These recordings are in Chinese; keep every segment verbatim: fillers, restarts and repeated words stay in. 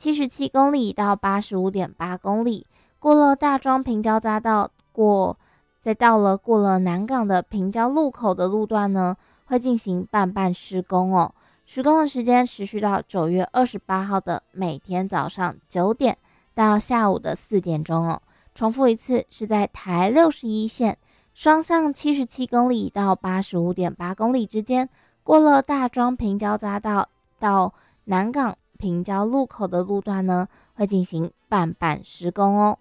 七十七公里到八十五点八公里，过了大庄平交匝道，过再到了过了南港的平交路口的路段呢，会进行半半施工哦。施工的时间持续到九月二十八号的每天早上九点到下午的四点钟哦。重复一次，是在台六十一线双向七十七公里到八十五点八公里之间，过了大庄平交匝道到南港平交路口的路段呢，会进行半半施工哦。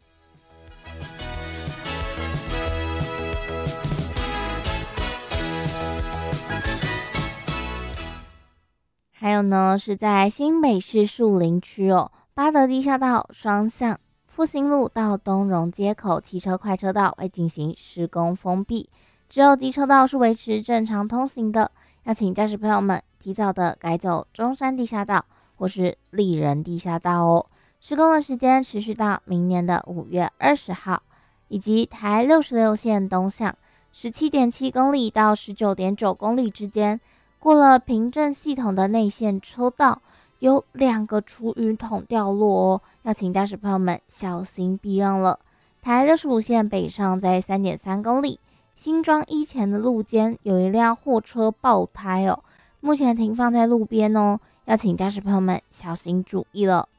还有呢，是在新北市树林区哦，八德地下道双向复兴路到东荣街口汽车快车道会进行施工封闭，只有机车道是维持正常通行的，要请驾驶朋友们提早的改走中山地下道或是丽人地下道哦。施工的时间持续到明年的五月二十号，以及台六十六线东向十七点七公里到十九点九公里之间，过了平镇系统的内线车道，有两个厨余桶掉落哦，要请驾驶朋友们小心避让了。台六十五线北上在 三点三公里，新庄一前的路肩有一辆货车爆胎哦，目前停放在路边哦，要请驾驶朋友们小心注意了。